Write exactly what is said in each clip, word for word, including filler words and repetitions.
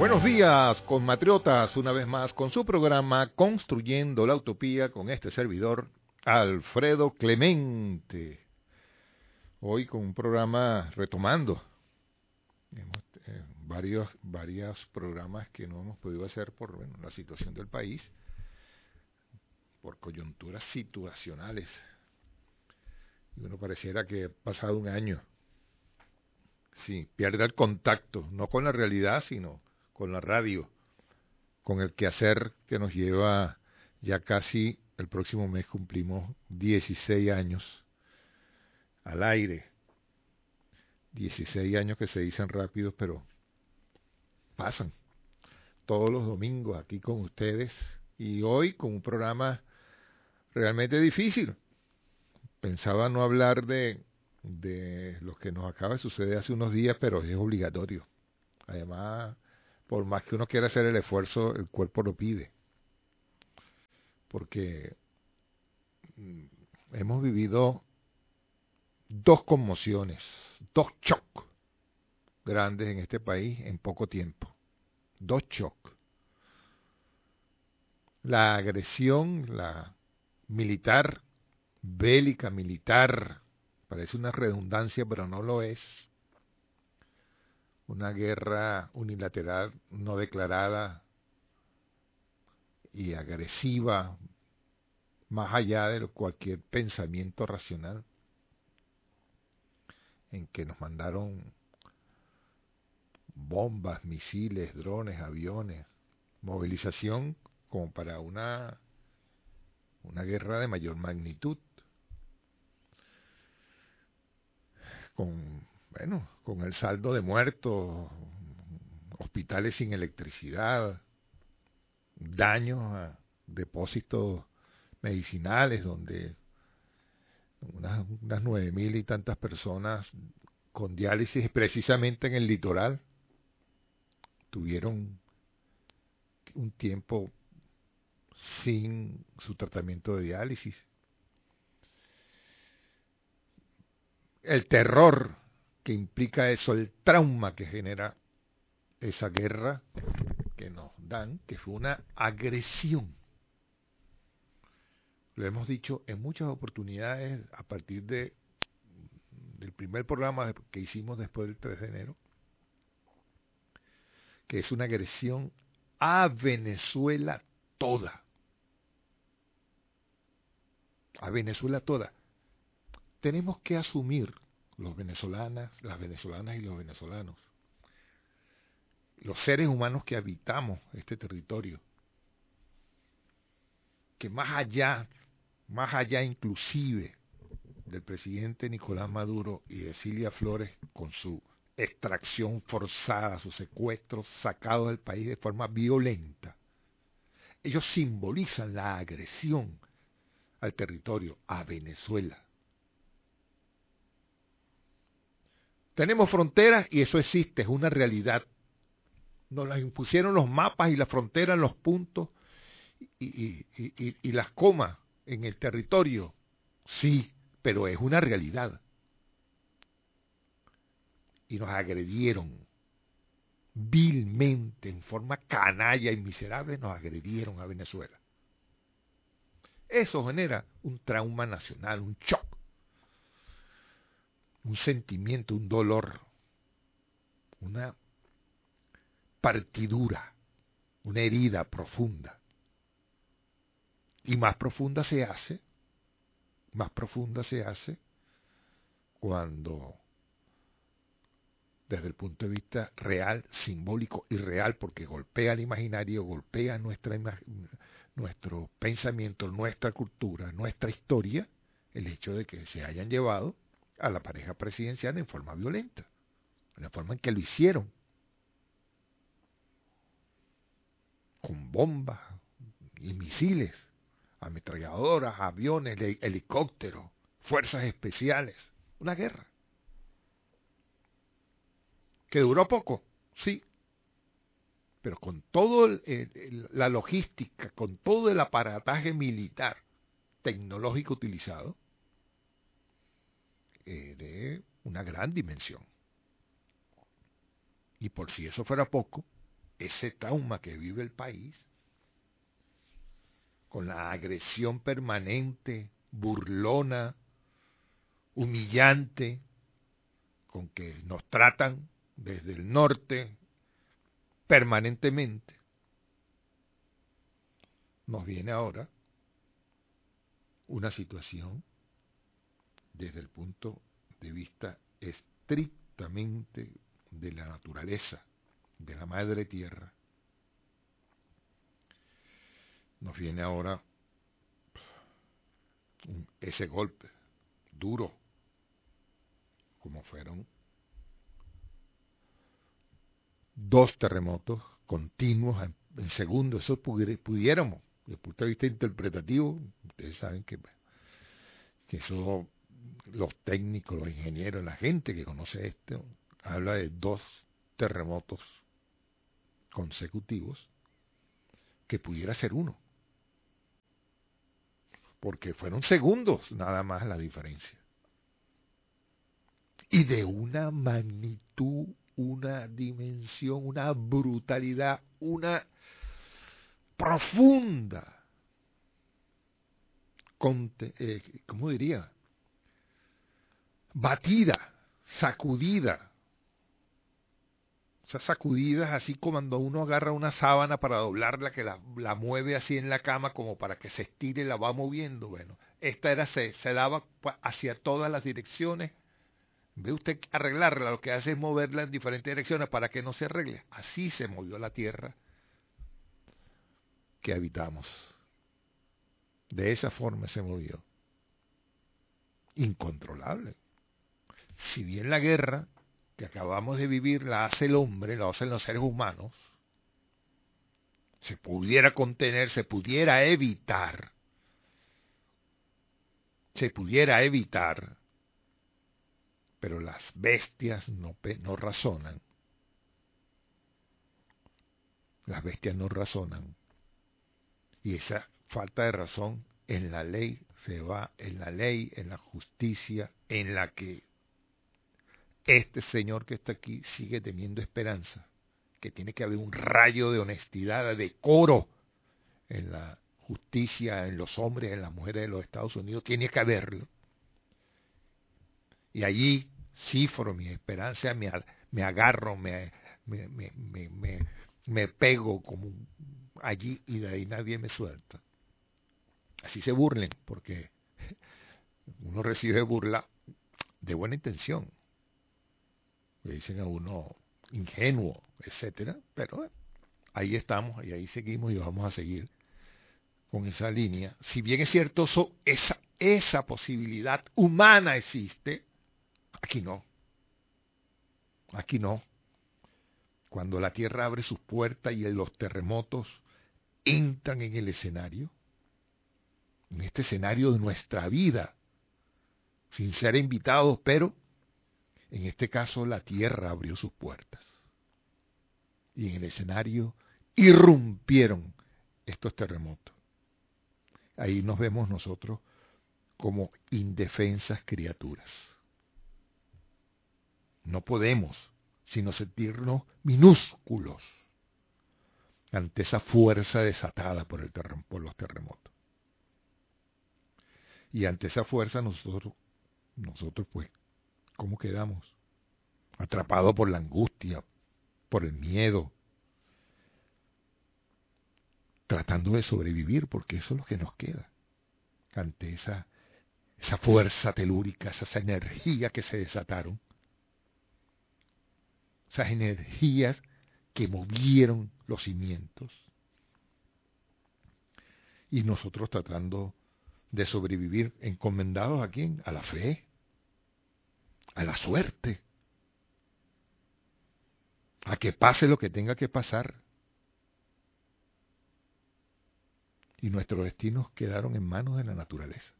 Buenos días, compatriotas, una vez más con su programa Construyendo la Utopía con este servidor, Alfredo Clemente. Hoy con un programa retomando hemos, eh, varios, varios programas que no hemos podido hacer por bueno, la situación del país, por coyunturas situacionales. Y uno pareciera que ha pasado un año. Sí, pierde el contacto, no con la realidad, sino con la radio, con el quehacer que nos lleva ya casi, el próximo mes cumplimos dieciséis años al aire. dieciséis años que se dicen rápidos, pero pasan. Todos los domingos aquí con ustedes y hoy con un programa realmente difícil. Pensaba no hablar de, de lo que nos acaba de suceder hace unos días, pero es obligatorio. Además, por más que uno quiera hacer el esfuerzo, el cuerpo lo pide. Porque hemos vivido dos conmociones, dos shocks grandes en este país en poco tiempo. Dos shocks. La agresión, la militar, bélica, militar, parece una redundancia, pero no lo es. Una guerra unilateral no declarada y agresiva, más allá de cualquier pensamiento racional, en que nos mandaron bombas, misiles, drones, aviones, movilización como para una, una guerra de mayor magnitud, con, bueno, con el saldo de muertos, hospitales sin electricidad, daños a depósitos medicinales donde unas, unas nueve mil y tantas personas con diálisis precisamente en el litoral tuvieron un tiempo sin su tratamiento de diálisis. El terror que implica eso, el trauma que genera esa guerra que nos dan, que fue una agresión. Lo hemos dicho en muchas oportunidades a partir de, del primer programa que hicimos después del tres de enero, que es una agresión a Venezuela toda. A Venezuela toda. Tenemos que asumir, los venezolanas, las venezolanas y los venezolanos, los seres humanos que habitamos este territorio, que más allá, más allá inclusive del presidente Nicolás Maduro y de Cilia Flores con su extracción forzada, su secuestro sacado del país de forma violenta, ellos simbolizan la agresión al territorio, a Venezuela. Tenemos fronteras y eso existe, es una realidad. Nos las impusieron los mapas y las fronteras, los puntos y, y, y, y las comas en el territorio. Sí, pero es una realidad. Y nos agredieron vilmente, en forma canalla y miserable, nos agredieron a Venezuela. Eso genera un trauma nacional, un shock, un sentimiento, un dolor, una partidura, una herida profunda. Y más profunda se hace, más profunda se hace cuando, desde el punto de vista real, simbólico y real, porque golpea el imaginario, golpea nuestra nuestro pensamiento, nuestra cultura, nuestra historia, el hecho de que se hayan llevado a la pareja presidencial en forma violenta, en la forma en que lo hicieron, con bombas y misiles, ametralladoras, aviones, helicópteros, fuerzas especiales, una guerra. ¿Que duró poco? Sí. Pero con todo el, el, la logística, con todo el aparataje militar tecnológico utilizado, eh, de una gran dimensión. Y por si eso fuera poco, ese trauma que vive el país, con la agresión permanente, burlona, humillante, con que nos tratan desde el norte permanentemente, nos viene ahora una situación desde el punto de vista estrictamente de la naturaleza, de la madre tierra. Nos viene ahora un, ese golpe duro, como fueron dos terremotos continuos en, en segundos. Eso pudiéramos, desde el punto de vista interpretativo, ustedes saben que, que eso, los técnicos, los ingenieros, la gente que conoce esto, habla de dos terremotos consecutivos, que pudiera ser uno, porque fueron segundos nada más la diferencia, y de una magnitud, una dimensión, una brutalidad, una profunda, conte, eh, ¿cómo diría? Batida, sacudida. O sea, sacudidas así como cuando uno agarra una sábana para doblarla, que la, la mueve así en la cama como para que se estire y la va moviendo. Bueno, esta era se, se daba hacia todas las direcciones. Ve usted arreglarla, lo que hace es moverla en diferentes direcciones para que no se arregle. Así se movió la tierra que habitamos. De esa forma se movió. Incontrolable. Si bien la guerra que acabamos de vivir la hace el hombre, la hacen los seres humanos, se pudiera contener, se pudiera evitar, se pudiera evitar, pero las bestias no, no razonan. Las bestias no razonan. Y esa falta de razón en la ley se va, en la ley, en la justicia, en la que este señor que está aquí sigue teniendo esperanza, que tiene que haber un rayo de honestidad, de decoro en la justicia, en los hombres, en las mujeres de los Estados Unidos, tiene que haberlo. Y allí cifro mi esperanza, me, me agarro, me, me, me, me, me, me pego como allí y de ahí nadie me suelta. Así se burlen, porque uno recibe burla de buena intención. Le dicen a uno ingenuo, etcétera, pero ahí estamos y ahí seguimos y vamos a seguir con esa línea. Si bien es cierto, so, esa, esa posibilidad humana existe, aquí no. Aquí no. Cuando la Tierra abre sus puertas y los terremotos entran en el escenario, en este escenario de nuestra vida, sin ser invitados, pero en este caso la Tierra abrió sus puertas. Y en el escenario irrumpieron estos terremotos. Ahí nos vemos nosotros como indefensas criaturas. No podemos sino sentirnos minúsculos ante esa fuerza desatada por, el terrem- por los terremotos. Y ante esa fuerza nosotros, nosotros pues, ¿cómo quedamos? Atrapados por la angustia, por el miedo, tratando de sobrevivir, porque eso es lo que nos queda ante esa, esa fuerza telúrica, esa energía que se desataron, esas energías que movieron los cimientos, y nosotros tratando de sobrevivir, encomendados a quién, a la fe, a la suerte, a que pase lo que tenga que pasar. Y nuestros destinos quedaron en manos de la naturaleza,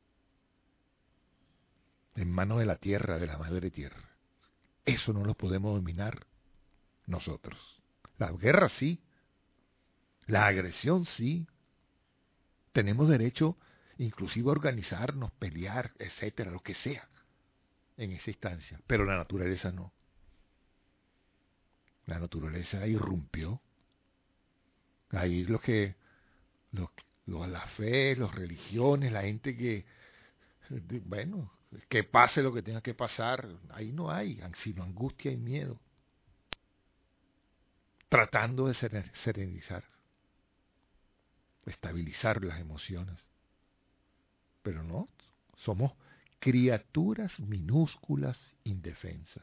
en manos de la tierra, de la madre tierra. Eso no lo podemos dominar nosotros. La guerra sí, la agresión sí. Tenemos derecho inclusive a organizarnos, pelear, etcétera, lo que sea, en esa instancia. Pero la naturaleza no. La naturaleza irrumpió Ahí los que, los, los, la fe, las religiones, la gente que, bueno, que pase lo que tenga que pasar, ahí no hay, sino angustia y miedo, tratando de serenizar, estabilizar las emociones. Pero no, somos criaturas minúsculas, indefensas.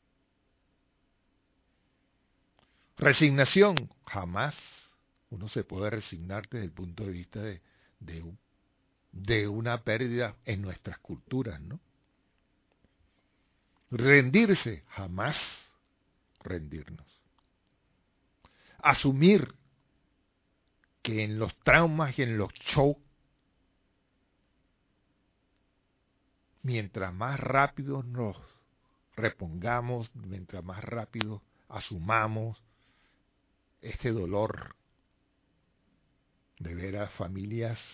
Resignación, jamás uno se puede resignar desde el punto de vista de, de, un, de una pérdida en nuestras culturas, ¿no? Rendirse, jamás rendirnos. Asumir que en los traumas y en los shocks, mientras más rápido nos repongamos, mientras más rápido asumamos este dolor de ver a familias